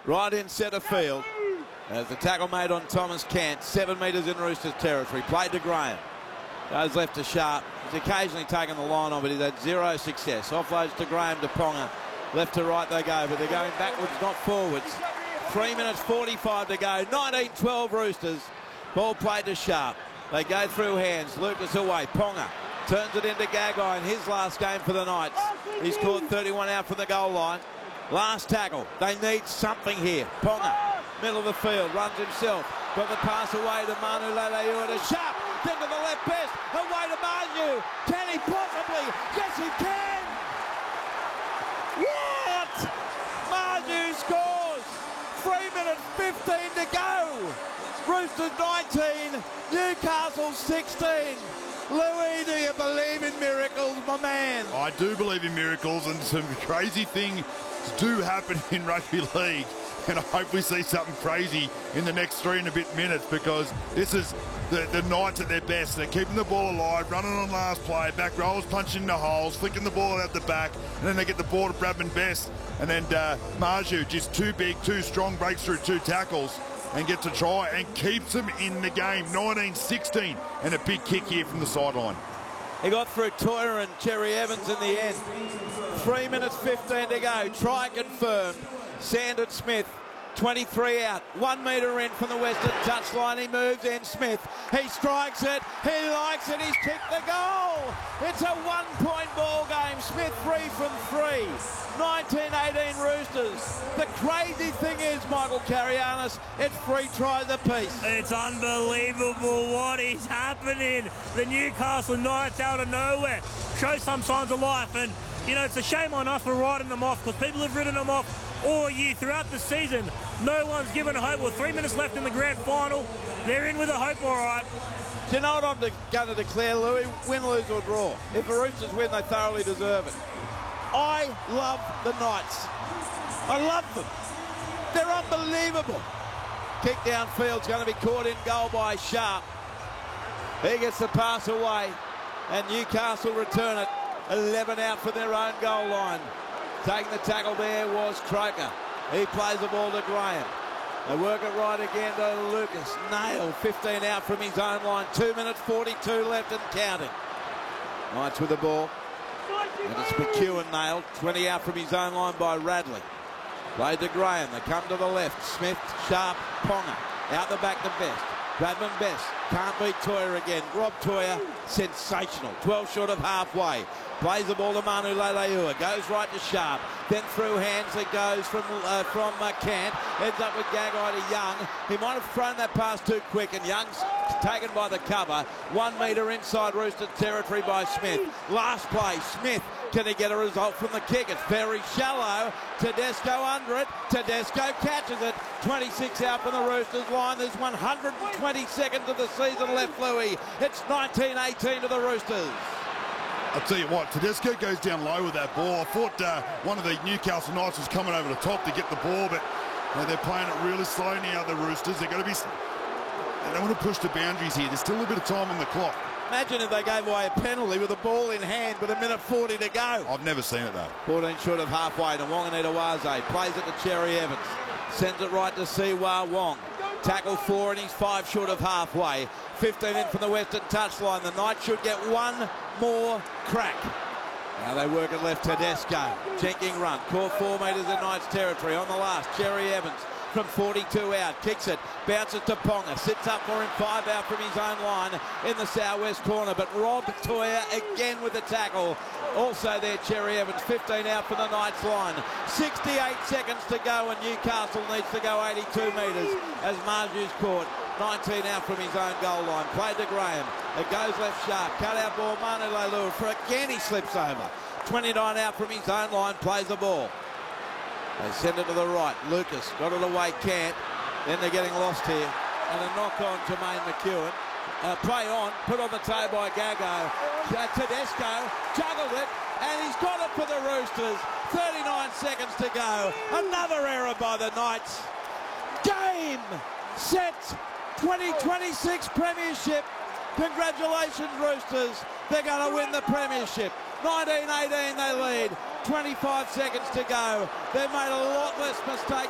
right in centre field. As the tackle made on Thomas Cant, 7 metres in Roosters territory. Played to Graham. Goes left to Sharp. He's occasionally taken the line on, but he's had 0 success. Offloads to Graham to Ponga. Left to right they go, but they're going backwards, not forwards. 3 minutes 45 to go. 19-12 Roosters. Ball played to Sharp. They go through hands. Lucas away. Ponga turns it into Gagai in his last game for the Knights. He's caught 31 out from the goal line. Last tackle. They need something here. Ponga, middle of the field, runs himself. Got the pass away to Manu Leilua to Sharp. Then to the left best. Away to Manu. Can he possibly? Yes, he can. What? Manu scores. 3 minutes 15 to go. Roosters 19, Newcastle 16. Louis, do you believe in miracles, my man? I do believe in miracles, and some crazy things do happen in rugby league. And I hope we see something crazy in the next 3 and a bit minutes, because this is the Knights at their best. They're keeping the ball alive, running on last play, back rollers punching the holes, flicking the ball out the back, and then they get the ball to Bradman Best. And then Marju, just too big, too strong, breaks through 2 tackles and gets a try and keeps them in the game. 19-16, and a big kick here from the sideline. He got through Toyer and Cherry Evans in the end. 3 minutes 15 to go. Try confirmed. Sandon Smith, 23 out. 1 metre in from the western touchline. He moves in. Smith, he strikes it. He likes it. He's kicked the goal. It's a 1-point ball game. Smith 3 from 3. 19-18 Roosters. The crazy thing is, Michael Carianis, it's 3 tries apiece. It's unbelievable what is happening. The Newcastle Knights out of nowhere show some signs of life, and you know, it's a shame on us for writing them off, because people have written them off all year throughout the season. No one's given a hope. Well, 3 minutes left in the grand final. They're in with a hope, all right. Do you know what I'm going to declare, Louis? Win, lose or draw. If the Roosters win, they thoroughly deserve it. I love the Knights. I love them. They're unbelievable. Kick downfield's going to be caught in goal by Sharp. He gets the pass away, and Newcastle return it. 11 out from their own goal line. Taking the tackle there was Croker. He plays the ball to Graham. They work it right again to Lucas. Nailed, 15 out from his own line. 2 minutes 42 left and counting. Knights with the ball. And it's McEwen nailed. 20 out from his own line by Radley. Played to Graham. They come to the left. Smith, Sharp, Ponga. Out the back to Best. Bradman Best. Can't beat Toyer again. Rob Toyer, sensational. 12 short of halfway. Plays the ball to Manu Leilua. Goes right to Sharp. Then through hands it goes from Cant. Ends up with Gagai to Young. He might have thrown that pass too quick, and Young's taken by the cover. 1 metre inside Roosters territory by Smith. Last play, Smith. Can he get a result from the kick? It's very shallow. Tedesco under it. Tedesco catches it. 26 out from the Roosters line. There's 120 seconds of the season left, Louis. It's 19-18 to the Roosters. I'll tell you what, Tedesco goes down low with that ball. I thought one of the Newcastle Knights was coming over the top to get the ball, but they're playing it really slow now, the Roosters. They don't want to push the boundaries here. There's still a bit of time on the clock. Imagine if they gave away a penalty with the ball in hand with 1 minute 40 to go. I've never seen it, though. 14 short of halfway to Wanganita-Waze. Plays it to Cherry Evans. Sends it right to Siwa Wong. Tackle 4 and he's 5 short of halfway. 15 in from the western touchline. The Knights should get 1 more crack. Now they work it left. Tedesco. Jenking run. Caught 4 metres in Knights territory. On the last, Cherry Evans from 42 out. Kicks it. Bounces to Ponga. Sits up for him. 5 out from his own line in the southwest corner. But Rob Toyer again with the tackle. Also there, Cherry Evans. 15 out from the Knights line. 68 seconds to go, and Newcastle needs to go 82 metres as Marju's caught. 19 out from his own goal line. Played to Graham. It goes left Sharp. Cut out ball. Manu Leilua. For again, he slips over. 29 out from his own line. Plays the ball. They send it to the right. Lucas got it away. Cant. Then they're getting lost here. And a knock on Jermaine McEwen. Play on. Put on the toe by Gago. Tedesco juggled it. And he's got it for the Roosters. 39 seconds to go. Another error by the Knights. Game, set, 2026 Premiership. Congratulations, Roosters. They're going to win the Premiership. 19-18 they lead. 25 seconds to go. They've made a lot less mistakes.